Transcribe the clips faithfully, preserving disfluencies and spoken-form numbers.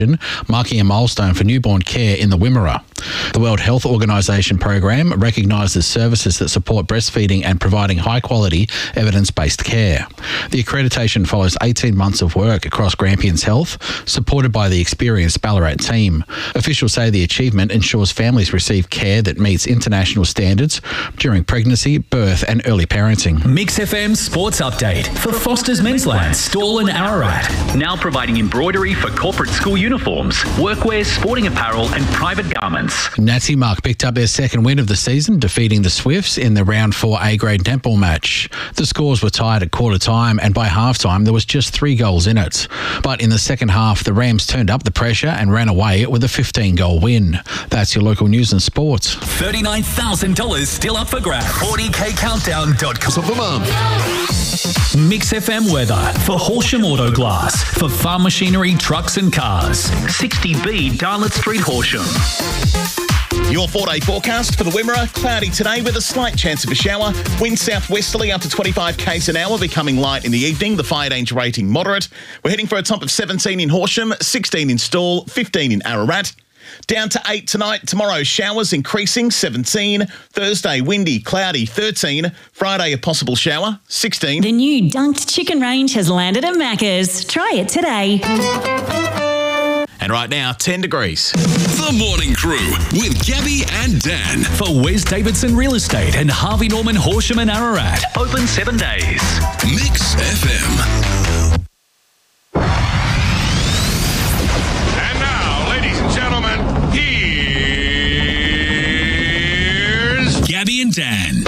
marking a milestone for newborn care in the Wimmera. The World Health Organisation program recognises services that support breastfeeding and providing high-quality, evidence-based care. The accreditation follows eighteen months of work across Grampians Health, supported by the experienced Ballarat team. Officials say the achievement ensures families receive care that meets international standards during pregnancy, birth and early parenting. Mix F M Sports Update for Foster's Mensland, Stawell and Ararat. Now providing embroidery for corporate school uniforms, workwear, sporting apparel and private garments. Nazi Mark picked up their second win of the season, defeating the Swifts in the round four A-grade netball match. The scores were tied at quarter time and by half-time there was just three goals in it. But in the second half, the Rams turned up the pressure and ran away with a fifteen-goal win. That's your local news and sports. thirty-nine thousand dollars still up for grabs. forty k countdown dot com. Top of the month. Mix F M weather for Horsham Auto Glass for farm machinery, trucks and cars. sixty B Darlot Street, Horsham. Your four-day forecast for the Wimmera. Cloudy today with a slight chance of a shower. Wind southwesterly up to twenty-five k's an hour, becoming light in the evening. The fire danger rating moderate. We're heading for a top of seventeen in Horsham, sixteen in Stawell, fifteen in Ararat. Down to eight tonight. Tomorrow, showers increasing, seventeen. Thursday, windy, cloudy, thirteen. Friday, a possible shower, sixteen. The new Dunked Chicken range has landed at Macca's. Try it today. And right now, ten degrees. The Morning Crew with Gabby and Dan. For Wes Davidson Real Estate and Harvey Norman Horsham and Ararat. Open seven days. Mix F M. And now, ladies and gentlemen, here's Gabby and Dan.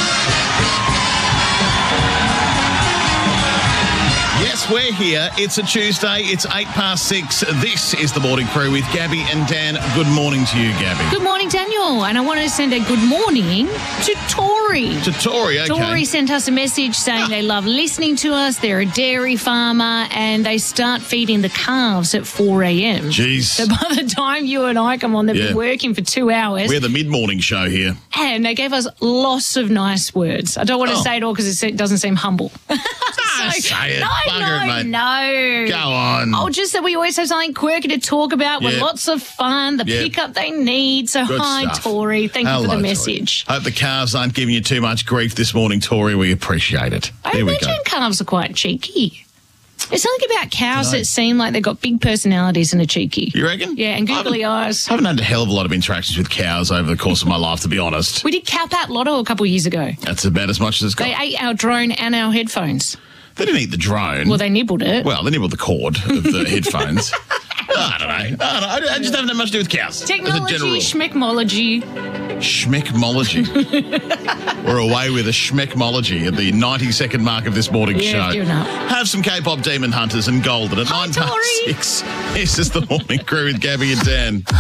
Yes, we're here. It's a Tuesday. It's eight past six. This is the Morning Crew with Gabby and Dan. Good morning to you, Gabby. Good morning, Daniel. And I want to send a good morning to Tori. To Tori, okay. Tori sent us a message saying they love listening to us. They're a dairy farmer and they start feeding the calves at four a.m. Jeez. So by the time you and I come on, they've Yeah. been working for two hours. We're the mid-morning show here. And they gave us lots of nice words. I don't want to Oh. say it all because it doesn't seem humble. Ah, say it. No, Bugger it, no, mate. no. Go on. Oh, just that we always have something quirky to talk about. We're Yeah. lots of fun. The Yeah. pickup they need. So Good hi, stuff. Tori. Thank Hello, you for the Tori. message. Hope the calves aren't giving you too much grief this morning, Tori. We appreciate it. I There we imagine go. calves are quite cheeky. There's something about cows No. that seem like they've got big personalities and are cheeky. You reckon? Yeah, and I googly haven't- eyes. I haven't had a hell of a lot of interactions with cows over the course of my life, to be honest. We did Cowpat Lotto a couple of years ago. That's about as much as it's got. They ate our drone and our headphones. They didn't eat the drone. Well, they nibbled it. Well, they nibbled the cord of the headphones. I don't know. I, don't know. I just haven't had much to do with cows. Technology, As a general rule. schmickmology. Schmeckmology. We're away with a schmeckmology at the ninety-second mark of this morning Yeah, show. given up. Have some K-pop Demon Hunters and Golden at Hi, nine past Tori. six. This is the Morning Crew with Gabby and Dan.